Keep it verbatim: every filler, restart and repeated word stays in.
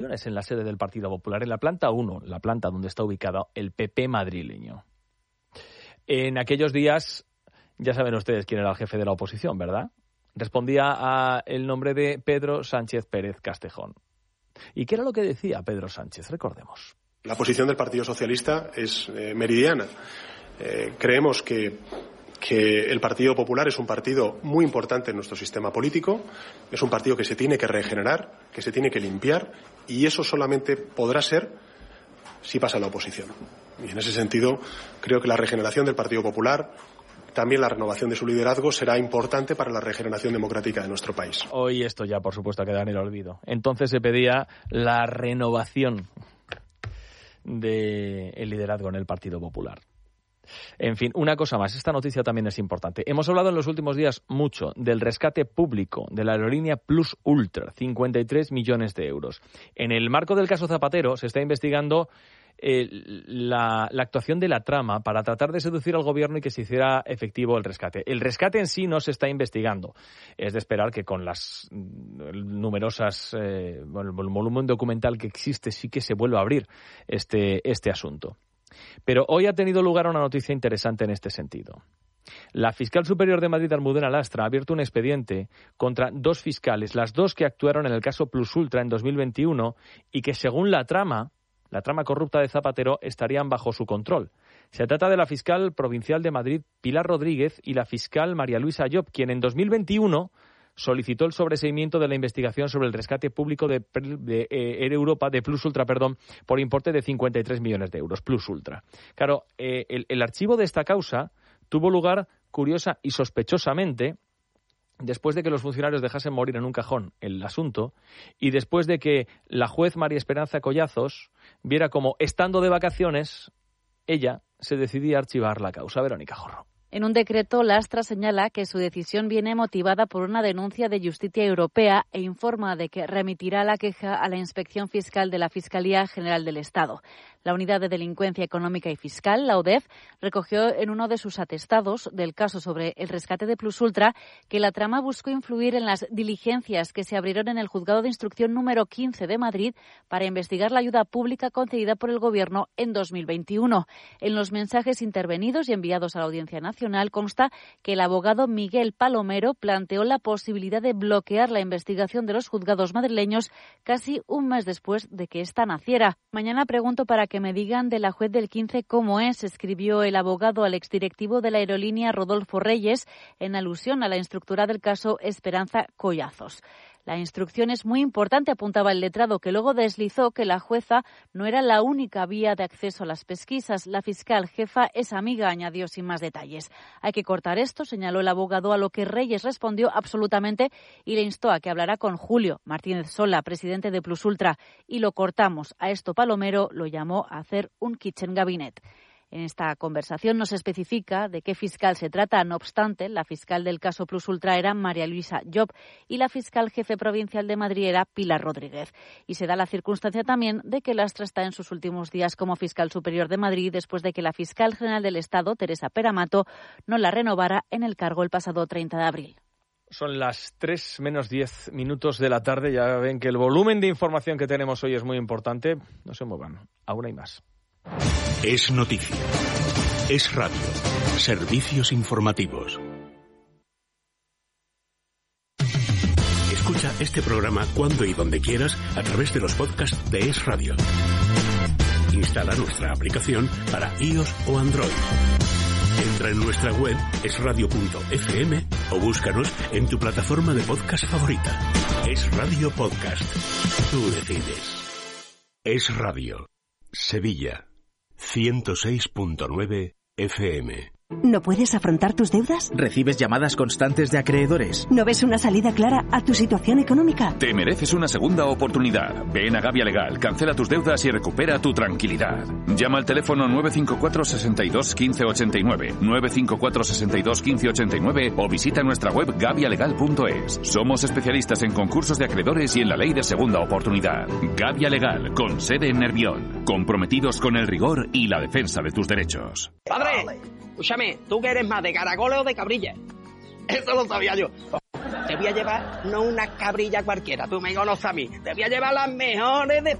reuniones en la sede del Partido Popular, en la planta uno, la planta donde está ubicado el P P madrileño. En aquellos días, ya saben ustedes quién era el jefe de la oposición, ¿verdad? Respondía a el nombre de Pedro Sánchez Pérez Castejón. ¿Y qué era lo que decía Pedro Sánchez? Recordemos. La posición del Partido Socialista es eh, meridiana. Eh, creemos que, que el Partido Popular es un partido muy importante en nuestro sistema político, es un partido que se tiene que regenerar, que se tiene que limpiar, y eso solamente podrá ser si pasa la oposición. Y en ese sentido, creo que la regeneración del Partido Popular, también la renovación de su liderazgo, será importante para la regeneración democrática de nuestro país. Hoy esto ya, por supuesto, queda en el olvido. Entonces se pedía la renovación del liderazgo en el Partido Popular. En fin, una cosa más, esta noticia también es importante. Hemos hablado en los últimos días mucho del rescate público de la aerolínea Plus Ultra, cincuenta y tres millones de euros. En el marco del caso Zapatero se está investigando eh, la, la actuación de la trama para tratar de seducir al gobierno y que se hiciera efectivo el rescate. El rescate en sí no se está investigando. Es de esperar que con las numerosas, eh, bueno, el volumen documental que existe sí que se vuelva a abrir este, este asunto. Pero hoy ha tenido lugar una noticia interesante en este sentido. La fiscal superior de Madrid, Almudena Lastra, ha abierto un expediente contra dos fiscales, las dos que actuaron en el caso Plus Ultra en dos mil veintiuno y que, según la trama, la trama corrupta de Zapatero, estarían bajo su control. Se trata de la fiscal provincial de Madrid, Pilar Rodríguez, y la fiscal María Luisa Llop, quien en dos mil veintiuno solicitó el sobreseimiento de la investigación sobre el rescate público de, de eh, Air Europa, de Plus Ultra, perdón, por importe de cincuenta y tres millones de euros, Plus Ultra. Claro, eh, el, el archivo de esta causa tuvo lugar, curiosa y sospechosamente, después de que los funcionarios dejasen morir en un cajón el asunto y después de que la juez María Esperanza Collazos viera como, estando de vacaciones, ella se decidía a archivar la causa. Verónica Jorro. En un decreto, Lastra señala que su decisión viene motivada por una denuncia de Justicia Europea e informa de que remitirá la queja a la Inspección Fiscal de la Fiscalía General del Estado. La Unidad de Delincuencia Económica y Fiscal, la U D E F, recogió en uno de sus atestados del caso sobre el rescate de Plus Ultra que la trama buscó influir en las diligencias que se abrieron en el Juzgado de Instrucción número quince de Madrid para investigar la ayuda pública concedida por el Gobierno en dos mil veintiuno. En los mensajes intervenidos y enviados a la Audiencia Nacional consta que el abogado Miguel Palomero planteó la posibilidad de bloquear la investigación de los juzgados madrileños casi un mes después de que ésta naciera. Mañana pregunto para que me digan de la juez del quince cómo es, escribió el abogado al exdirectivo de la aerolínea Rodolfo Reyes en alusión a la instructora del caso Esperanza Collazos. La instrucción es muy importante, apuntaba el letrado, que luego deslizó que la jueza no era la única vía de acceso a las pesquisas. La fiscal jefa es amiga, añadió sin más detalles. Hay que cortar esto, señaló el abogado, a lo que Reyes respondió absolutamente y le instó a que hablara con Julio Martínez Sola, presidente de Plus Ultra. Y lo cortamos. A esto Palomero lo llamó a hacer un kitchen cabinet. En esta conversación no se especifica de qué fiscal se trata. No obstante, la fiscal del caso Plus Ultra era María Luisa Llop y la fiscal jefe provincial de Madrid era Pilar Rodríguez. Y se da la circunstancia también de que Lastra está en sus últimos días como fiscal superior de Madrid después de que la fiscal general del Estado, Teresa Peramato, no la renovara en el cargo el pasado treinta de abril. Son las tres menos diez minutos de la tarde. Ya ven que el volumen de información que tenemos hoy es muy importante. No se muevan, aún hay más. Es noticia. Es radio. Servicios informativos. Escucha este programa cuando y donde quieras a través de los podcasts de Es Radio. Instala nuestra aplicación para iOS o Android. Entra en nuestra web es radio punto efe eme o búscanos en tu plataforma de podcast favorita. Es Radio Podcast. Tú decides. Es Radio. Sevilla. ciento seis punto nueve efe eme. ¿No puedes afrontar tus deudas? ¿Recibes llamadas constantes de acreedores? ¿No ves una salida clara a tu situación económica? Te mereces una segunda oportunidad. Ven a Gavia Legal, cancela tus deudas y recupera tu tranquilidad. Llama al teléfono nueve cinco cuatro, seis dos, uno cinco ocho nueve, nueve cinco cuatro, seis dos, uno cinco ocho nueve o visita nuestra web gavia legal punto es. Somos especialistas en concursos de acreedores y en la ley de segunda oportunidad. Gavia Legal, con sede en Nervión. Comprometidos con el rigor y la defensa de tus derechos. ¡Padre! Escúchame, ¿tú que eres más de caracoles o de cabrilla? Eso lo sabía yo. Te voy a llevar no una cabrilla cualquiera, tú me conoces a mí. Te voy a llevar las mejores de